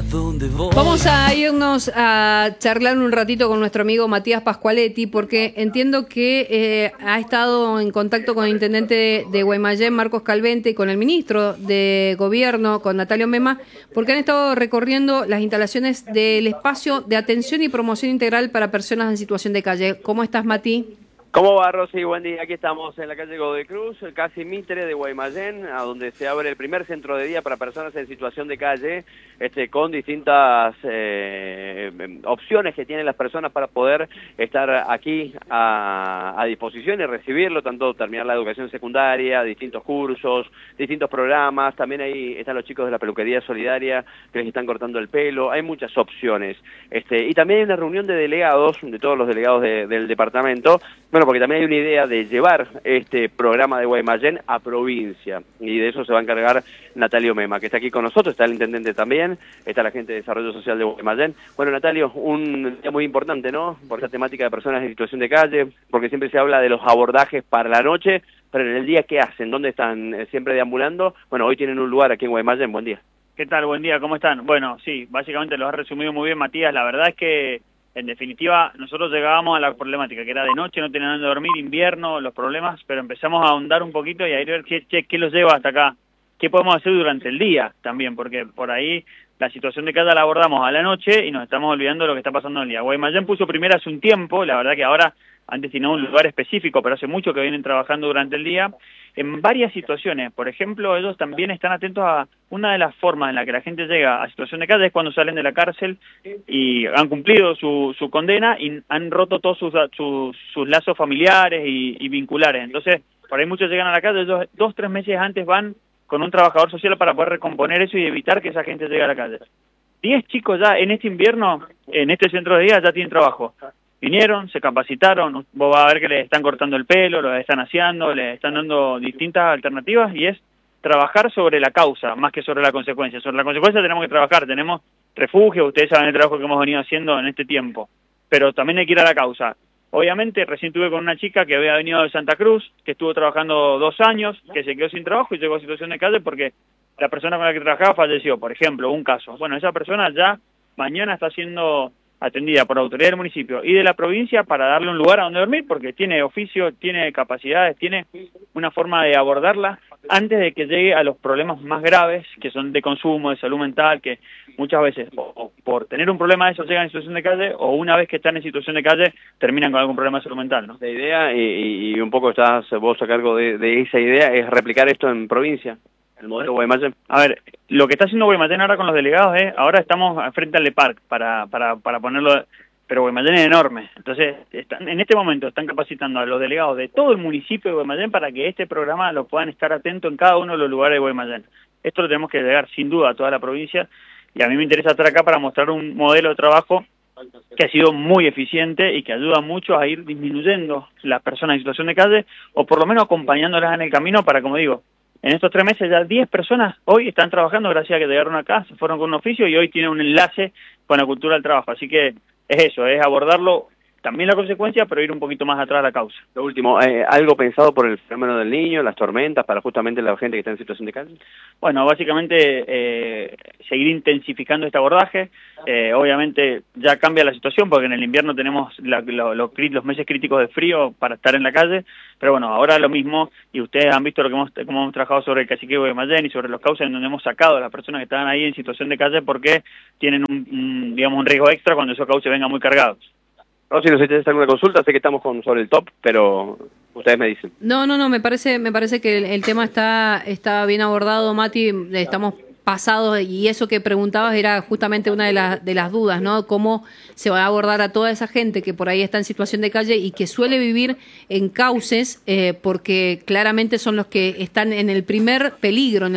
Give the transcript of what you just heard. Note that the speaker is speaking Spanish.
dónde voy. Vamos a irnos a charlar un ratito con nuestro amigo Matías Pascualetti, porque entiendo que ha estado en contacto con el intendente de Guaymallén, Marcos Calvente, y con el ministro de Gobierno, con Natalio Mema, porque han estado recorriendo las instalaciones del espacio de atención y promoción integral para personas en situación de calle. ¿Cómo estás, Mati? ¿Cómo va, Rosy? Buen día. Aquí estamos en la calle Godoy Cruz, casi Mitre de Guaymallén, a donde se abre el primer centro de día para personas en situación de calle, con distintas opciones que tienen las personas para poder estar aquí a disposición y recibirlo, tanto terminar la educación secundaria, distintos cursos, distintos programas. También ahí están los chicos de la peluquería solidaria que les están cortando el pelo. Hay muchas opciones. Y también hay una reunión de delegados, de todos los delegados del departamento. Bueno, porque también hay una idea de llevar este programa de Guaymallén a provincia, y de eso se va a encargar Natalio Mema, que está aquí con nosotros, está el intendente también, está la gente de Desarrollo Social de Guaymallén. Bueno, Natalio, un día muy importante, ¿no?, por esta temática de personas en situación de calle, porque siempre se habla de los abordajes para la noche, pero en el día, ¿qué hacen? ¿Dónde están? ¿Siempre deambulando? Bueno, hoy tienen un lugar aquí en Guaymallén. Buen día. ¿Qué tal? Buen día, ¿cómo están? Bueno, sí, básicamente lo has resumido muy bien, Matías. La verdad es que, en definitiva, nosotros llegábamos a la problemática, que era de noche, no tenían dónde dormir, invierno, los problemas, pero empezamos a ahondar un poquito y a ver qué los lleva hasta acá, qué podemos hacer durante el día también, porque por ahí la situación de calle la abordamos a la noche y nos estamos olvidando de lo que está pasando en el día. Guaymallén puso primero hace un tiempo, la verdad que ahora han destinado un lugar específico, pero hace mucho que vienen trabajando durante el día, en varias situaciones. Por ejemplo, ellos también están atentos a una de las formas en la que la gente llega a situación de calle es cuando salen de la cárcel y han cumplido su condena y han roto todos sus lazos familiares y vinculares. Entonces, por ahí muchos llegan a la calle, ellos 2-3 meses antes van con un trabajador social para poder recomponer eso y evitar que esa gente llegue a la calle. 10 chicos ya en este invierno, en este centro de día, ya tienen trabajo. Vinieron, se capacitaron, vos vas a ver que les están cortando el pelo, los están aseando, les están dando distintas alternativas, y es trabajar sobre la causa más que sobre la consecuencia. Sobre la consecuencia tenemos que trabajar, tenemos refugio, ustedes saben el trabajo que hemos venido haciendo en este tiempo, pero también hay que ir a la causa. Obviamente, recién estuve con una chica que había venido de Santa Cruz, que estuvo trabajando 2 años, que se quedó sin trabajo y llegó a situación de calle porque la persona con la que trabajaba falleció, por ejemplo, un caso. Bueno, esa persona ya mañana está siendo atendida por la autoridad del municipio y de la provincia para darle un lugar a donde dormir, porque tiene oficio, tiene capacidades, tiene una forma de abordarla antes de que llegue a los problemas más graves, que son de consumo, de salud mental, que muchas veces o por tener un problema de eso llegan en situación de calle, o una vez que están en situación de calle terminan con algún problema de salud mental, ¿no? La idea, y un poco estás vos a cargo de esa idea, es replicar esto en provincia. El modelo Guaymallén. A ver, lo que está haciendo Guaymallén ahora con los delegados es, ahora estamos frente al Leparc para ponerlo, pero Guaymallén es enorme. Entonces, en este momento están capacitando a los delegados de todo el municipio de Guaymallén para que este programa lo puedan estar atentos en cada uno de los lugares de Guaymallén. Esto lo tenemos que llegar sin duda a toda la provincia, y a mí me interesa estar acá para mostrar un modelo de trabajo que ha sido muy eficiente y que ayuda mucho a ir disminuyendo las personas en situación de calle, o por lo menos acompañándolas en el camino para, como digo, en estos 3 meses ya 10 personas hoy están trabajando gracias a que llegaron acá, se fueron con un oficio y hoy tienen un enlace con la cultura del trabajo. Así que es eso, es abordarlo también la consecuencia, pero ir un poquito más atrás a la causa. Lo último, ¿algo pensado por el fenómeno del Niño, las tormentas, para justamente la gente que está en situación de calle? Bueno, básicamente seguir intensificando este abordaje. Obviamente ya cambia la situación porque en el invierno tenemos los meses críticos de frío para estar en la calle, pero bueno, ahora lo mismo, y ustedes han visto cómo hemos trabajado sobre el cacique de Guaymallén y sobre los cauces en donde hemos sacado a las personas que estaban ahí en situación de calle porque tienen un riesgo extra cuando esos cauces vengan muy cargados. No, si nos hiciste alguna consulta, sé que estamos sobre el top, pero ustedes me dicen. No, me parece que el tema está bien abordado, Mati. Estamos pasados, y eso que preguntabas era justamente una de las dudas, ¿no? Cómo se va a abordar a toda esa gente que por ahí está en situación de calle y que suele vivir en cauces, porque claramente son los que están en el primer peligro,